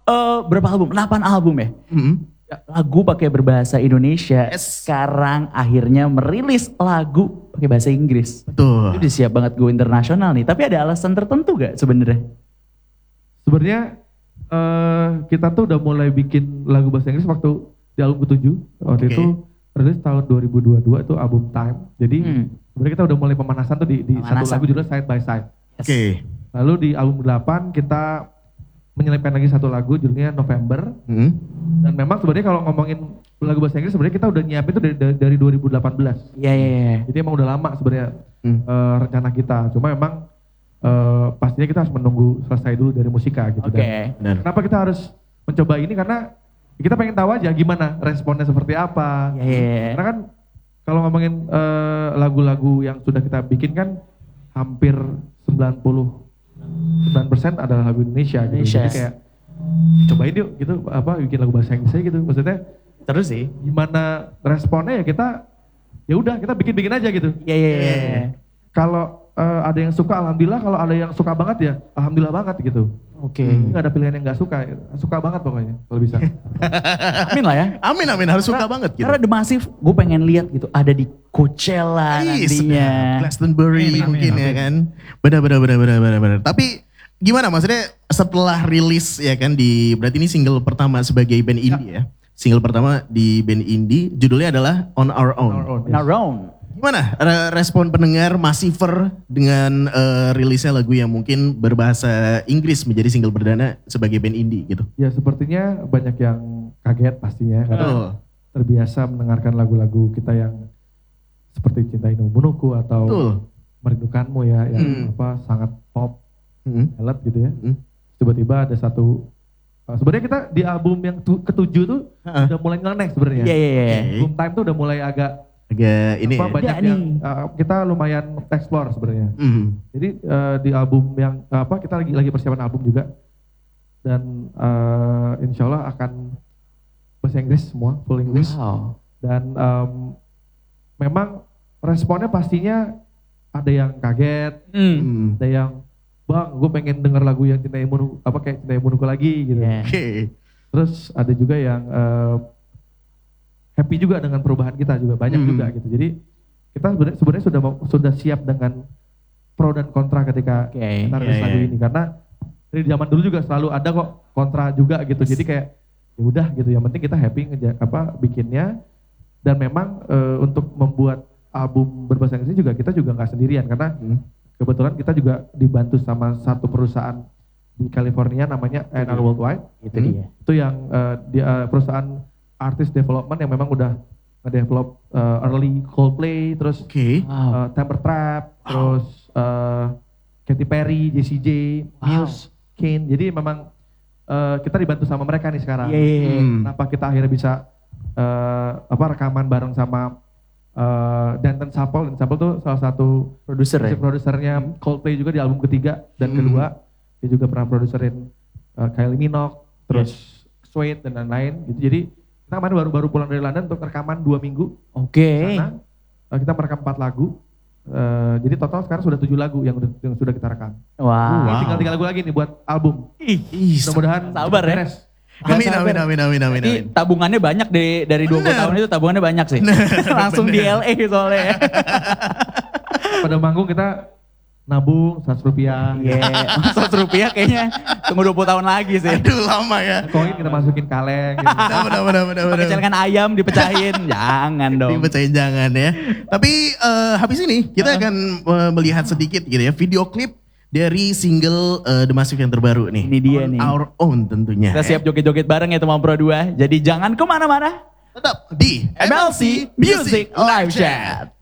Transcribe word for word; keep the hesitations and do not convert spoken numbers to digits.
uh, berapa album? delapan album ya? Mm-hmm. Lagu pakai berbahasa Indonesia. Yes. Sekarang akhirnya merilis lagu pakai bahasa Inggris. Betul. Itu udah siap banget go internasional nih. Tapi ada alasan tertentu gak sebenarnya? Sebenarnya uh, kita tuh udah mulai bikin lagu bahasa Inggris waktu di album ketujuh. Waktu Okay. itu rilis tahun dua ribu dua puluh dua itu album Time. Jadi Hmm. sebenarnya kita udah mulai pemanasan tuh di, di satu Pemanasan. lagu judulnya Side by Side. Yes. Oke. Lalu di album delapan kita menyelipkan lagi satu lagu judulnya November. Mm-hmm. Dan memang sebenarnya kalau ngomongin lagu bahasa Inggris sebenarnya kita udah nyiapin itu dari, dari, dari dua ribu delapan belas. Iya, iya, iya. Jadi emang udah lama sebenarnya Hmm. eh, rencana kita. Cuma memang eh, pastinya kita harus menunggu selesai dulu dari musika gitu. Oke. Dan Benar. kenapa kita harus mencoba ini karena kita pengen tahu aja gimana responnya seperti apa. Iya, iya, iya. Karena kan kalau ngomongin eh, lagu-lagu yang sudah kita bikin kan hampir sembilan puluh sembilan persen adalah lagu Indonesia gitu. Indonesia. Jadi kayak cobain yuk gitu apa bikin lagu bahasa Inggris aja gitu. Maksudnya Terus sih. gimana responnya ya kita ya udah kita bikin-bikin aja gitu. Iya, iya, iya. Kalau eh, ada yang suka alhamdulillah, kalau ada yang suka banget ya alhamdulillah banget gitu. Oke. Nggak ada pilihan yang nggak suka, suka banget pokoknya kalau bisa. Amin lah ya. Amin amin harus suka banget gitu. Karena The Massive, gue pengen lihat gitu, ada di Coachella Ih, nantinya. sedap. Glastonbury Amin, mungkin amin, ya amin. kan. Benar benar benar benar benar benar. Tapi gimana maksudnya setelah rilis ya kan di berarti ini single pertama sebagai band indie ya. Single pertama di band indie judulnya adalah On Our Own. Our own, On yes. our own. Gimana re- respon pendengar Massiver dengan eh, rilisnya lagu yang mungkin berbahasa Inggris menjadi single perdana sebagai band indie gitu? Ya sepertinya banyak yang kaget pastinya karena Betul. terbiasa mendengarkan lagu-lagu kita yang seperti Cinta Ini Membunuhku atau Betul. Merindukanmu ya yang Hmm. apa sangat pop, Hmm. ballad gitu ya. Hmm. Tiba-tiba ada satu uh, sebenarnya kita di album yang tu- ketujuh tuh Ha-ha. udah mulai nyeleneh sebenarnya. Iya, iya, iya. Oke. Album Time tuh udah mulai agak Agak ini apa, ya. banyak Ada yang nih. uh, kita lumayan explore sebenarnya. Hmm. Jadi uh, di album yang uh, apa kita lagi lagi persiapan album juga dan uh, insya Allah akan bahasa Inggris semua full English Wow. dan um, memang responnya pastinya ada yang kaget, Hmm. Hmm. ada yang bang gue pengen denger lagu yang Cinta Yang Membunuh apa kayak Cinta Yang Membunuhku lagi gitu. Iya. Oke. Terus ada juga yang uh, happy juga dengan perubahan kita juga banyak Hmm. juga gitu. Jadi kita sebenarnya sebenarnya sudah mau- sudah siap dengan pro dan kontra ketika Oke. kita rilis Iya, lagu iya. ini karena dari zaman dulu juga selalu ada kok kontra juga gitu. Jadi kayak ya udah gitu. Yang penting kita happy ngeja apa bikinnya dan memang eh, untuk membuat album berbahasa Inggris juga kita juga nggak sendirian karena Hmm. kebetulan kita juga dibantu sama satu perusahaan di California namanya N R Worldwide. Itu Hmm. dia. Itu yang eh, di, eh, perusahaan artist development yang memang udah nge-develop eh, early Coldplay, terus Oke. Wow. eh, Temper Trap, Wow. terus eh, Katy Perry, Jessie J, Wow. Muse, Kane. Jadi memang eh, kita dibantu sama mereka nih sekarang. Iya, iya, iya. Hmm. Kenapa kita akhirnya bisa eh, apa rekaman bareng sama eh, Danton Sapple. Dan Sapple tuh salah satu Produser ya? musik produsernya Coldplay juga di album ketiga dan Hmm. kedua. Dia juga pernah produserin eh, Kylie Minogue, terus Suede dan lain-lain gitu. Jadi kita kemarin baru-baru pulang dari London untuk rekaman dua minggu. Oke. Sana eh, kita merekam empat lagu. Eh, jadi total sekarang sudah tujuh lagu yang, udah- yang sudah kita rekam. Wow. Ini Wow. tinggal tiga lagu lagi nih buat album. Ih, Mudah-mudahan Sabar ya. beres. Amin Gak amin sabar. amin amin amin Ini amin. tabungannya banyak di, dari dua puluh Bener. tahun itu tabungannya banyak sih. Langsung di L A soalnya. Pada manggung kita nabung seratus rupiah. Iya, seratus rupiah kayaknya tunggu dua puluh tahun lagi sih. Aduh lama ya. Koin kita masukin kaleng gitu. Benar benar benar benar. Pakai benar. celengan ayam dipecahin, jangan dong. Dipecahin jangan ya. Tapi eh, habis ini kita akan eh, melihat sedikit gitu ya video klip dari single eh, The Massive yang terbaru nih. Ini dia On nih. Our Own tentunya. Kita siap joget-joget bareng ya teman Pro dua. Jadi jangan kemana-mana. Tetap di M L C Music Live Chat.